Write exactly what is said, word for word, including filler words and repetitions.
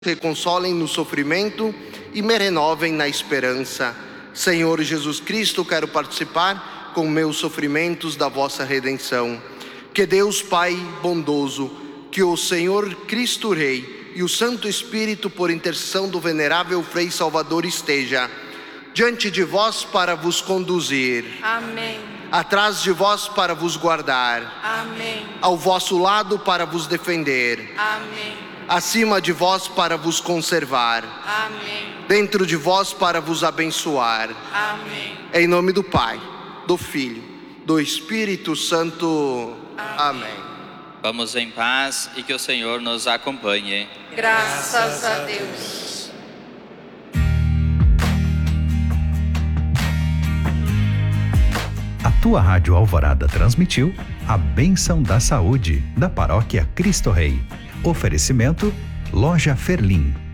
me consolem no sofrimento e me renovem na esperança. Senhor Jesus Cristo, quero participar com meus sofrimentos da vossa redenção. Que Deus Pai bondoso, que o Senhor Cristo Rei e o Santo Espírito, por intercessão do venerável Frei Salvador, esteja diante de vós para vos conduzir. Amém. Atrás de vós para vos guardar. Amém. Ao vosso lado para vos defender. Amém. Acima de vós para vos conservar. Amém. Dentro de vós para vos abençoar. Amém. Em nome do Pai, do Filho, do Espírito Santo. Amém. Amém. Vamos em paz e que o Senhor nos acompanhe. Graças a Deus. A tua Rádio Alvorada transmitiu a Bênção da Saúde, da Paróquia Cristo Rei. Oferecimento Loja Ferlim.